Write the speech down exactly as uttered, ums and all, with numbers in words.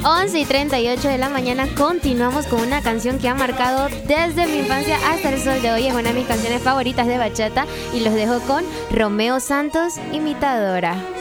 once y treinta y ocho de la mañana continuamos con una canción que ha marcado desde mi infancia hasta el sol de hoy. Es una de mis canciones favoritas de bachata y los dejo con Romeo Santos, Imitadora.